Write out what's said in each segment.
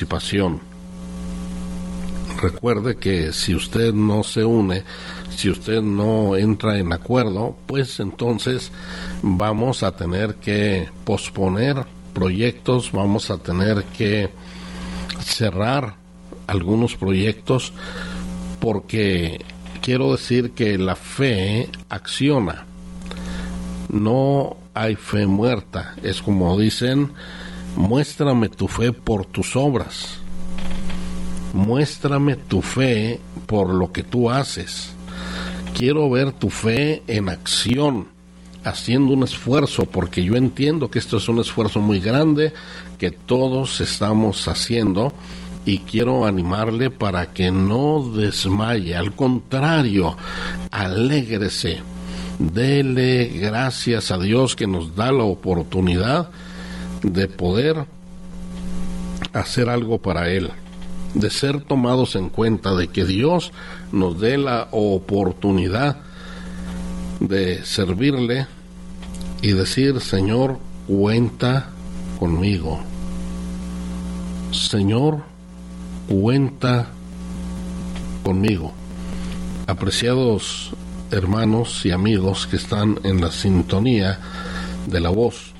participación. Recuerde que si usted no se une, si usted no entra en acuerdo, pues entonces vamos a tener que posponer proyectos, vamos a tener que cerrar algunos proyectos, porque quiero decir que la fe acciona. No hay fe muerta. Es como dicen, muéstrame tu fe por tus obras. Muéstrame tu fe por lo que tú haces. Quiero ver tu fe en acción, haciendo un esfuerzo, porque yo entiendo que esto es un esfuerzo muy grande que todos estamos haciendo, y quiero animarle para que no desmaye. Al contrario, alégrese, dele gracias a Dios que nos da la oportunidad de poder hacer algo para Él, de ser tomados en cuenta, de que Dios nos dé la oportunidad de servirle y decir: Señor, cuenta conmigo. Señor, cuenta conmigo. Apreciados hermanos y amigos que están en la sintonía de la voz,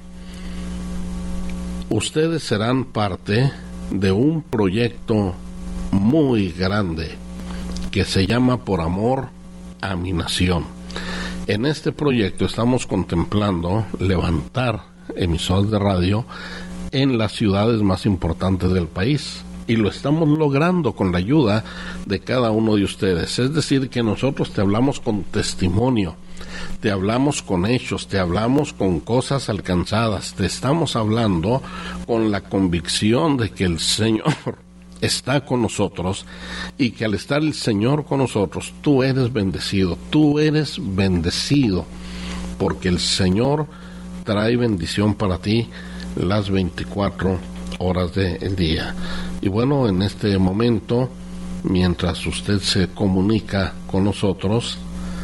ustedes serán parte de un proyecto muy grande que se llama Por Amor a Mi Nación. En este proyecto estamos contemplando levantar emisoras de radio en las ciudades más importantes del país, y lo estamos logrando con la ayuda de cada uno de ustedes. Es decir, que nosotros te hablamos con testimonio, te hablamos con hechos, te hablamos con cosas alcanzadas, te estamos hablando con la convicción de que el Señor está con nosotros, y que al estar el Señor con nosotros, tú eres bendecido, porque el Señor trae bendición para ti las 24 horas del día. Y bueno, en este momento, mientras usted se comunica con nosotros,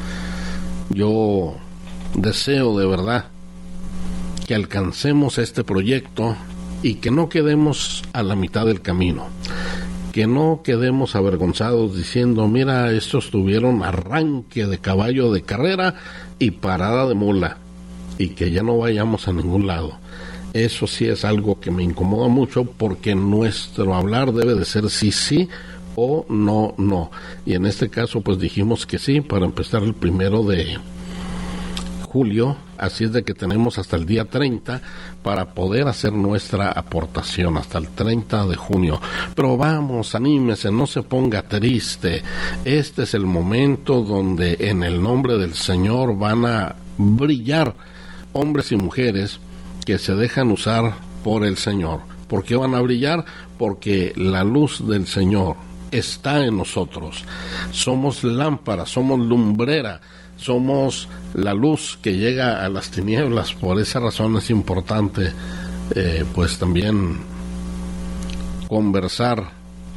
yo deseo de verdad que alcancemos este proyecto y que no quedemos a la mitad del camino, que no quedemos avergonzados diciendo: mira, estos tuvieron arranque de caballo de carrera y parada de mula, y que ya no vayamos a ningún lado. Eso sí es algo que me incomoda mucho, porque nuestro hablar debe de ser sí, sí, o no, no. Y en este caso pues dijimos que sí para empezar el 1 de julio, así es de que tenemos hasta el día 30 para poder hacer nuestra aportación, hasta el 30 de junio. Pero vamos, anímese, no se ponga triste. Este es el momento donde en el nombre del Señor van a brillar hombres y mujeres que se dejan usar por el Señor. ¿Por qué van a brillar? Porque la luz del Señor está en nosotros. Somos lámpara, somos lumbrera, somos la luz que llega a las tinieblas. Por esa razón es importante pues también conversar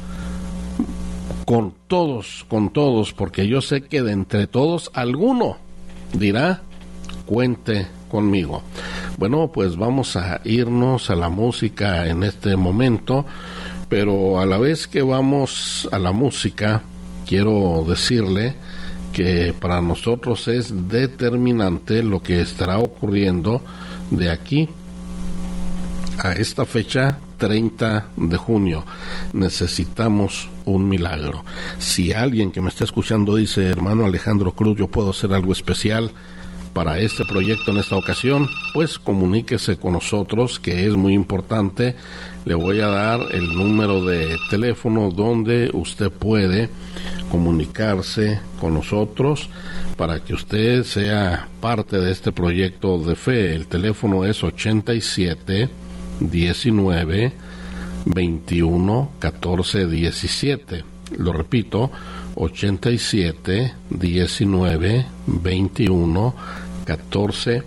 con todos, porque yo sé que de entre todos alguno dirá: cuente conmigo. Bueno, pues vamos a irnos a la música en este momento, pero a la vez que vamos a la música, quiero decirle que para nosotros es determinante lo que estará ocurriendo de aquí a esta fecha 30 de junio. Necesitamos un milagro. Si alguien que me está escuchando dice: hermano Alejandro Cruz, yo puedo hacer algo especial para este proyecto en esta ocasión, pues comuníquese con nosotros, que es muy importante. Le voy a dar el número de teléfono donde usted puede comunicarse con nosotros para que usted sea parte de este proyecto de fe. El teléfono es 87 19 21 14 17. Lo repito: 87 19 21 14